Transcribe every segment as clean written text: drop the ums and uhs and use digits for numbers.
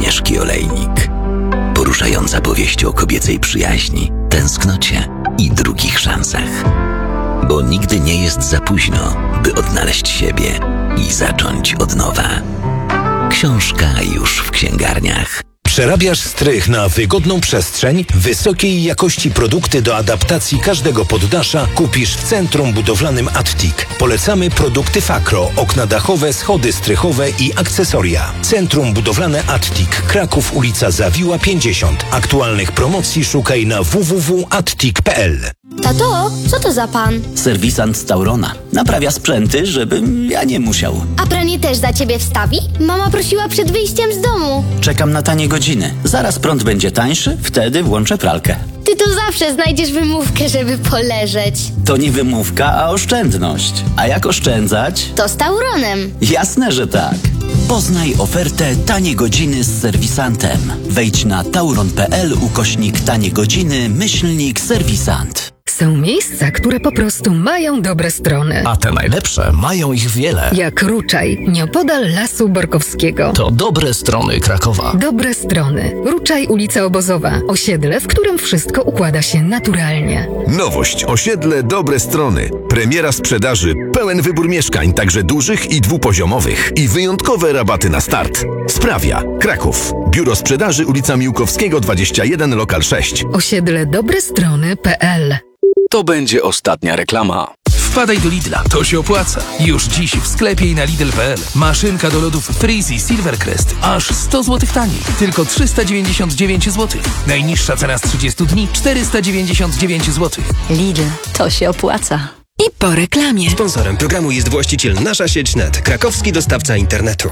Agnieszki Olejnik. Poruszająca powieść o kobiecej przyjaźni, tęsknocie i drugich szansach. Bo nigdy nie jest za późno, by odnaleźć siebie i zacząć od nowa. Książka już w księgarniach. Przerabiasz strych na wygodną przestrzeń? Wysokiej jakości produkty do adaptacji każdego poddasza kupisz w Centrum Budowlanym Attic. Polecamy produkty Fakro, okna dachowe, schody strychowe i akcesoria. Centrum Budowlane Attic, Kraków, ulica Zawiła 50. Aktualnych promocji szukaj na www.attic.pl. Tato, co to za pan? Serwisant z Taurona. Naprawia sprzęty, żebym ja nie musiał. A pranie też za ciebie wstawi? Mama prosiła przed wyjściem z domu. Czekam na tanie godziny. Zaraz prąd będzie tańszy, wtedy włączę pralkę. Ty to zawsze znajdziesz wymówkę, żeby poleżeć. To nie wymówka, a oszczędność. A jak oszczędzać? To z Tauronem. Jasne, że tak. Poznaj ofertę Tanie Godziny z serwisantem. Wejdź na tauron.pl/tanie godziny /serwisant. Są miejsca, które po prostu mają dobre strony. A te najlepsze mają ich wiele. Jak Ruczaj, nieopodal Lasu Borkowskiego. To dobre strony Krakowa. Dobre strony. Ruczaj, ulica Obozowa. Osiedle, w którym wszystko układa się naturalnie. Nowość. Osiedle Dobre Strony. Premiera sprzedaży. Pełen wybór mieszkań, także dużych i dwupoziomowych. I wyjątkowe rabaty na start. Sprawia. Kraków. Biuro Sprzedaży, ulica Miłkowskiego 21, lokal 6. Osiedle dobrestrony.pl. To będzie ostatnia reklama. Wpadaj do Lidla, to się opłaca. Już dziś w sklepie i na Lidl.pl. Maszynka do lodów Freezy Silvercrest. Aż 100 zł taniej. Tylko 399 zł. Najniższa cena z 30 dni 499 zł. Lidl, to się opłaca. I po reklamie. Sponsorem programu jest właściciel Nasza Sieć Net, krakowski dostawca internetu.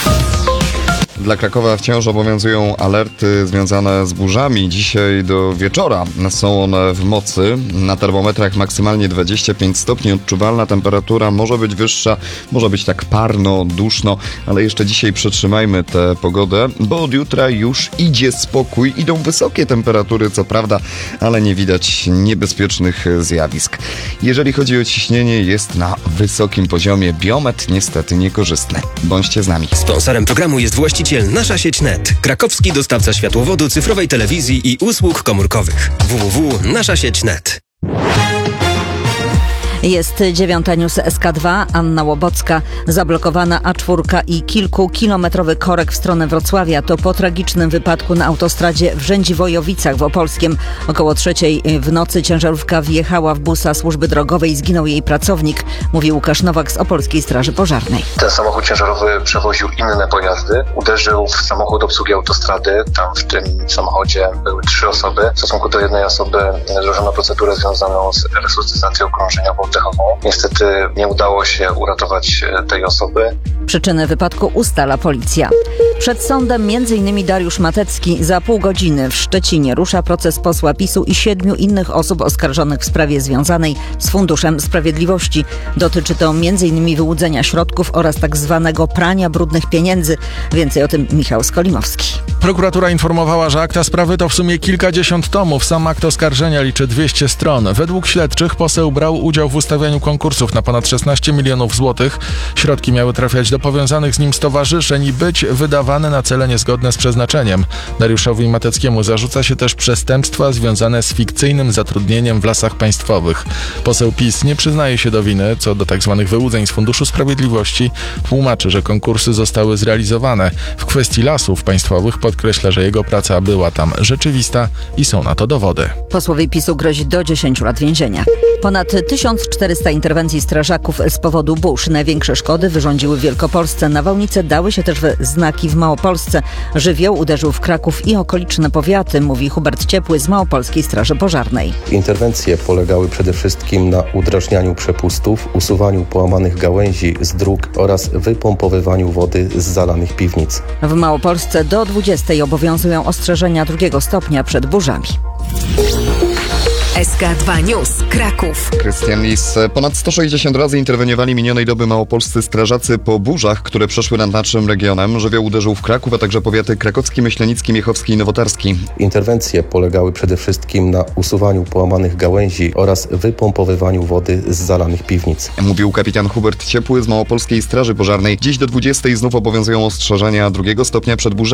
Dla Krakowa wciąż obowiązują alerty związane z burzami. Dzisiaj do wieczora są one w mocy. Na termometrach maksymalnie 25 stopni. Odczuwalna temperatura może być wyższa, może być tak parno, duszno, ale jeszcze dzisiaj przetrzymajmy tę pogodę, bo od jutra już idzie spokój. Idą wysokie temperatury, co prawda, ale nie widać niebezpiecznych zjawisk. Jeżeli chodzi o ciśnienie, jest na wysokim poziomie. Biometr niestety niekorzystny. Bądźcie z nami. Sponsorem programu jest właściciel Nasza Sieć Net, krakowski dostawca światłowodu, cyfrowej telewizji i usług komórkowych. www.naszasieć.net. Jest 9 news SK2, Anna Łobocka. Zablokowana A4 i kilkukilometrowy korek w stronę Wrocławia to po tragicznym wypadku na autostradzie w Rzędziwojowicach w Opolskiem. Około 3:00 w nocy ciężarówka wjechała w busa służby drogowej i zginął jej pracownik, mówi Łukasz Nowak z Opolskiej Straży Pożarnej. Ten samochód ciężarowy przewoził inne pojazdy. Uderzył w samochód obsługi autostrady. Tam w tym samochodzie były 3 osoby. W stosunku do jednej osoby złożono procedurę związaną z resuscytacją krążeniową oddechową. Niestety nie udało się uratować tej osoby. Przyczyny wypadku ustala policja. Przed sądem m.in. Dariusz Matecki. Za pół godziny w Szczecinie rusza proces posła PiS-u i 7 innych osób oskarżonych w sprawie związanej z Funduszem Sprawiedliwości. Dotyczy to m.in. wyłudzenia środków oraz tak zwanego prania brudnych pieniędzy. Więcej o tym Michał Skolimowski. Prokuratura informowała, że akta sprawy to w sumie kilkadziesiąt tomów. Sam akt oskarżenia liczy 200 stron. Według śledczych poseł brał udział w ustawianiu konkursów na ponad 16 milionów złotych. Środki miały trafiać do powiązanych z nim stowarzyszeń i być wydawane na cele niezgodne z przeznaczeniem. Dariuszowi Mateckiemu zarzuca się też przestępstwa związane z fikcyjnym zatrudnieniem w Lasach Państwowych. Poseł PiS nie przyznaje się do winy co do tzw. wyłudzeń z Funduszu Sprawiedliwości. Tłumaczy, że konkursy zostały zrealizowane. W kwestii Lasów Państwowych podkreśla, że jego praca była tam rzeczywista i są na to dowody. Posłowi PiS-u grozi do 10 lat więzienia. Ponad 1400 interwencji strażaków z powodu burz. Największe szkody wyrządziły w Wielkopolsce. Nawałnice dały się też znaki w Małopolsce. Żywioł uderzył w Kraków i okoliczne powiaty, mówi Hubert Ciepły z Małopolskiej Straży Pożarnej. Interwencje polegały przede wszystkim na udrażnianiu przepustów, usuwaniu połamanych gałęzi z dróg oraz wypompowywaniu wody z zalanych piwnic. W Małopolsce do 20 obowiązują ostrzeżenia 2 stopnia przed burzami. SK2 News, Kraków. Krystian Lis. Ponad 160 razy interweniowali minionej doby małopolscy strażacy po burzach, które przeszły nad naszym regionem. Żywioł uderzył w Kraków, a także powiaty krakowski, myślenicki, miechowski i nowotarski. Interwencje polegały przede wszystkim na usuwaniu połamanych gałęzi oraz wypompowywaniu wody z zalanych piwnic. Mówił kapitan Hubert Ciepły z Małopolskiej Straży Pożarnej. Dziś do 20 znów obowiązują ostrzeżenia 2 stopnia przed burzami.